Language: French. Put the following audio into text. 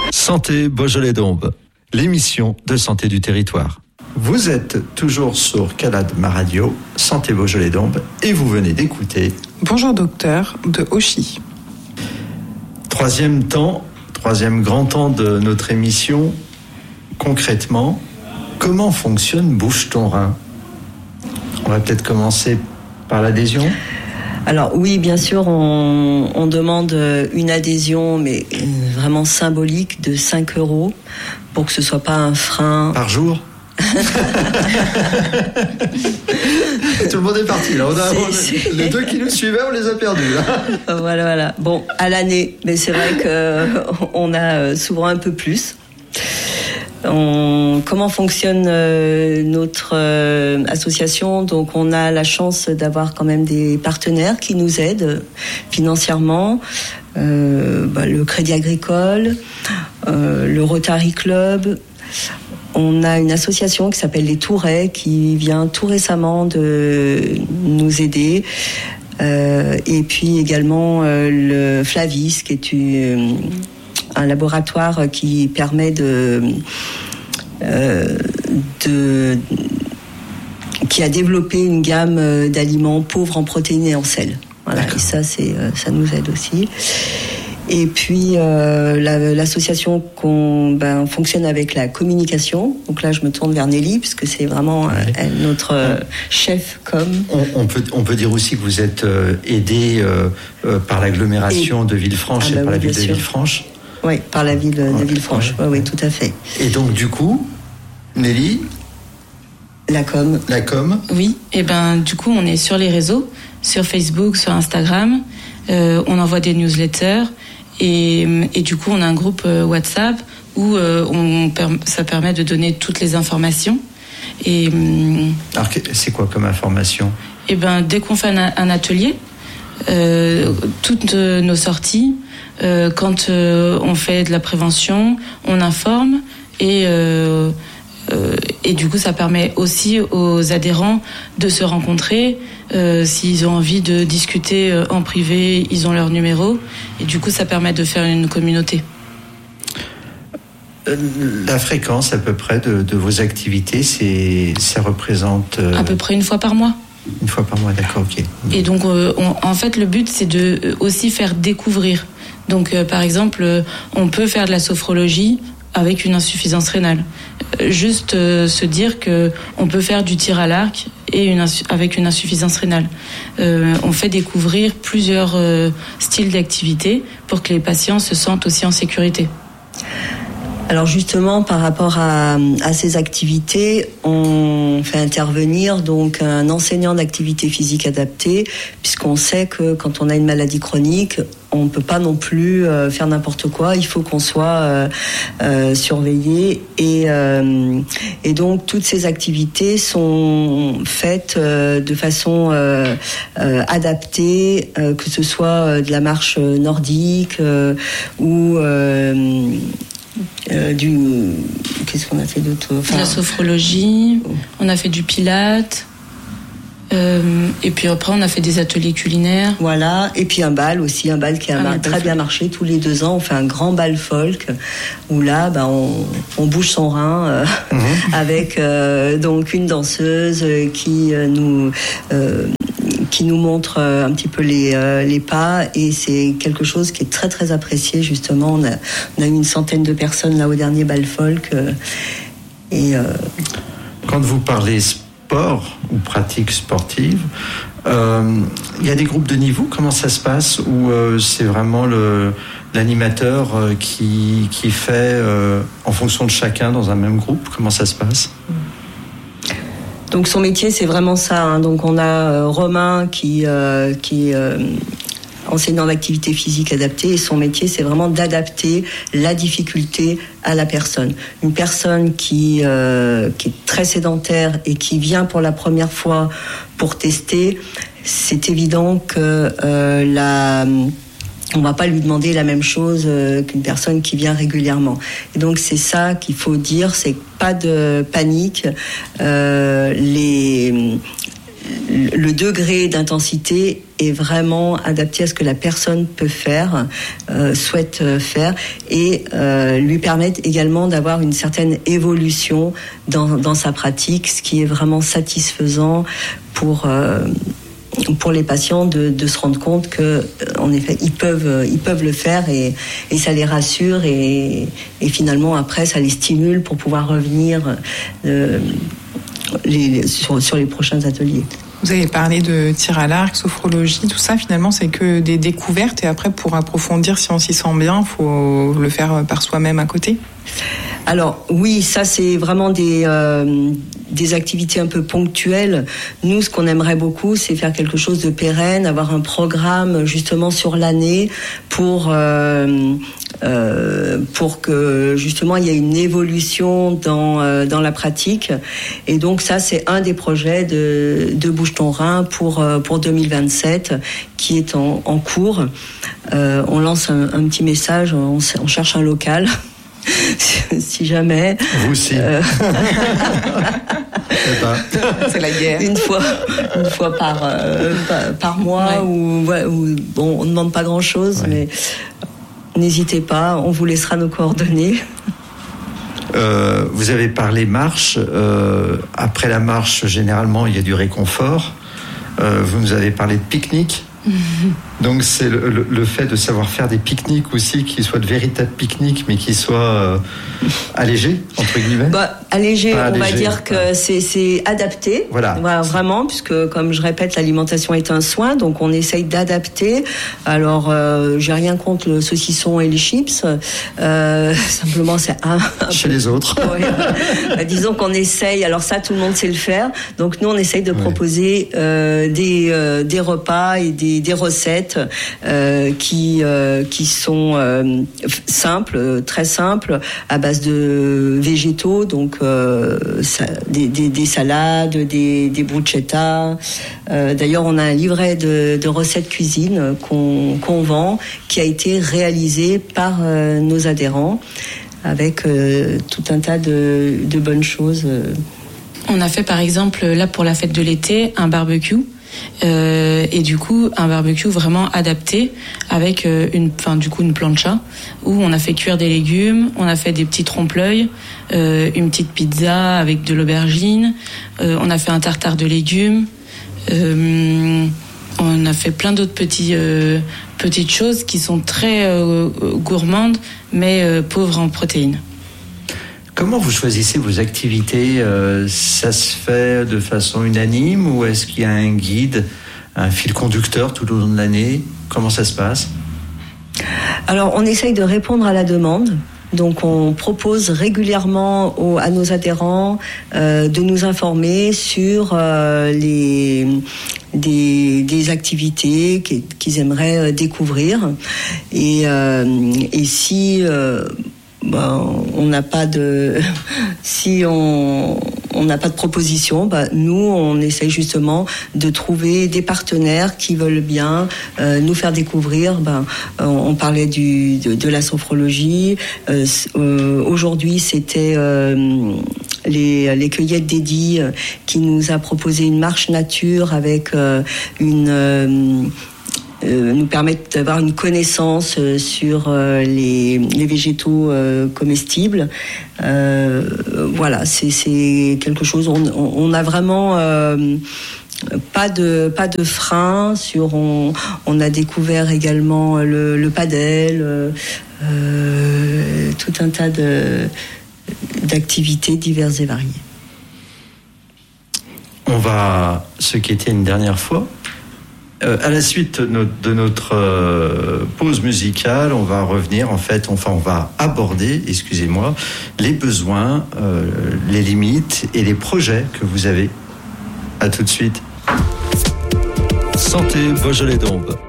Santé Beaujolais-Dombes, l'émission de santé du territoire. Vous êtes toujours sur Calade Ma Radio, Santé Beaujolais-Dombes, et vous venez d'écouter Bonjour docteur de Auchy. Troisième grand temps de notre émission. Concrètement, comment fonctionne Bouge ton rein ? On va peut-être commencer par l'adhésion. Alors oui, bien sûr, on demande une adhésion, mais vraiment symbolique, de 5 € pour que ce soit pas un frein. Par jour ? Tout le monde est parti là. Les deux qui nous suivaient, on les a perdus là. Voilà. Bon, à l'année, mais c'est vrai qu'on a souvent un peu plus. Comment fonctionne notre association ? Donc, on a la chance d'avoir quand même des partenaires qui nous aident financièrement. Le Crédit Agricole, le Rotary Club. On a une association qui s'appelle les Tourets qui vient tout récemment de nous aider. Et puis également le Flavis qui est un laboratoire qui permet qui a développé une gamme d'aliments pauvres en protéines et en sel. Voilà. Et ça nous aide aussi. Et puis l'association fonctionne avec la communication. Donc là, je me tourne vers Nelly puisque c'est vraiment notre chef com. On peut dire aussi que vous êtes aidé par l'agglomération de Villefranche et par la ville de Villefranche. Oui, par la ville de Villefranche. Oui, tout à fait. Et donc du coup, Nelly, la com. Oui. Et du coup, on est sur les réseaux, sur Facebook, sur Instagram. On envoie des newsletters. Et du coup, on a un groupe WhatsApp où ça permet de donner toutes les informations. Alors, c'est quoi comme information ? Dès qu'on fait un atelier, toutes nos sorties, quand on fait de la prévention, on informe et du coup, ça permet aussi aux adhérents de se rencontrer. S'ils ont envie de discuter en privé, ils ont leur numéro. Et du coup, ça permet de faire une communauté. La fréquence à peu près de vos activités, ça représente... À peu près une fois par mois. Une fois par mois, d'accord, ok. Et donc, en fait, le but, c'est de aussi faire découvrir. Donc, par exemple, on peut faire de la sophrologie avec une insuffisance rénale. Juste se dire qu'on peut faire du tir à l'arc avec une insuffisance rénale. On fait découvrir plusieurs styles d'activité pour que les patients se sentent aussi en sécurité. Alors justement, par rapport à ces activités, on fait intervenir donc un enseignant d'activité physique adaptée, puisqu'on sait que quand on a une maladie chronique, on ne peut pas non plus faire n'importe quoi. Il faut qu'on soit surveillé et donc toutes ces activités sont faites de façon adaptée, que ce soit de la marche nordique ou qu'est-ce qu'on a fait d'autre ? La sophrologie, on a fait du pilates, et puis après on a fait des ateliers culinaires. Voilà, et puis un bal aussi, qui a très bien marché. Tous les 2 ans, on fait un grand bal folk où là, on bouge son rein avec donc une danseuse qui nous montre un petit peu les pas, et c'est quelque chose qui est très très apprécié justement. On a eu une centaine de personnes là au dernier bal folk. Quand vous parlez sport ou pratique sportive, il y a des groupes de niveau, comment ça se passe, ou c'est vraiment l'animateur qui fait en fonction de chacun dans un même groupe, comment ça se passe ? Donc son métier, c'est vraiment ça. Donc on a Romain qui est enseignant d'activité physique adaptée, et son métier, c'est vraiment d'adapter la difficulté à la personne. Une personne qui est très sédentaire et qui vient pour la première fois pour tester, c'est évident que on va pas lui demander la même chose qu'une personne qui vient régulièrement. Et donc c'est ça qu'il faut dire, c'est pas de panique. le degré d'intensité est vraiment adapté à ce que la personne peut faire, souhaite faire, et lui permettre également d'avoir une certaine évolution dans sa pratique, ce qui est vraiment satisfaisant pour les patients de se rendre compte que, en effet, ils peuvent le faire et ça les rassure et finalement après ça les stimule pour pouvoir revenir sur les prochains ateliers. Vous avez parlé de tir à l'arc, sophrologie, tout ça, finalement, c'est que des découvertes. Et après, pour approfondir, si on s'y sent bien, il faut le faire par soi-même à côté. Alors oui, ça c'est vraiment des activités un peu ponctuelles. Nous, ce qu'on aimerait beaucoup, c'est faire quelque chose de pérenne, avoir un programme justement sur l'année pour que justement il y ait une évolution dans la pratique. Et donc ça, c'est un des projets de Bouge ton rein pour 2027 qui est en cours. On lance un petit message, on cherche un local. Si jamais. Vous aussi. C'est la guerre. Une fois par mois, ouais. où bon, on ne demande pas grand-chose, ouais. Mais n'hésitez pas, on vous laissera nos coordonnées. Vous avez parlé marche. Après la marche, généralement, il y a du réconfort. Vous nous avez parlé de pique-nique. Donc c'est le fait de savoir faire des pique-niques aussi, qui soient de véritables pique-niques, mais qui soient allégés, entre guillemets. Allégés, on va dire que c'est adapté. Voilà, vraiment, puisque comme je répète, l'alimentation est un soin, donc on essaye d'adapter. Alors, j'ai rien contre le saucisson et les chips. Simplement, c'est chez les autres. Ouais. Disons qu'on essaye. Alors ça, tout le monde sait le faire. Donc nous, on essaye de proposer des repas et des recettes qui sont simples, très simples, à base de végétaux, donc des salades, des bruschetta. D'ailleurs, on a un livret de recettes cuisine qu'on vend, qui a été réalisé par nos adhérents, avec tout un tas de bonnes choses. On a fait par exemple, là pour la fête de l'été, un barbecue. Et du coup un barbecue vraiment adapté avec une plancha où on a fait cuire des légumes, on a fait des petits trompe-l'œil, une petite pizza avec de l'aubergine, on a fait un tartare de légumes, on a fait plein d'autres petites choses qui sont très gourmandes mais pauvres en protéines. Comment vous choisissez vos activités ? Ça se fait de façon unanime ou est-ce qu'il y a un guide, un fil conducteur tout au long de l'année ? Comment ça se passe ? Alors, on essaye de répondre à la demande. Donc, on propose régulièrement à nos adhérents de nous informer sur des activités qu'ils aimeraient découvrir. Et si... on n'a pas de proposition, nous on essaye justement de trouver des partenaires qui veulent bien nous faire découvrir. On parlait de la sophrologie. Aujourd'hui, c'était les cueillettes d'Eddy qui nous a proposé une marche nature avec nous permettent d'avoir une connaissance sur les végétaux comestibles. Voilà, c'est quelque chose. On a vraiment pas de frein sur. On a découvert également le padel, tout un tas d'activités diverses et variées. On va se quitter une dernière fois. À la suite de notre pause musicale, on va revenir, on va aborder, les besoins, les limites et les projets que vous avez. À tout de suite. Santé Beaujolais d'Aube.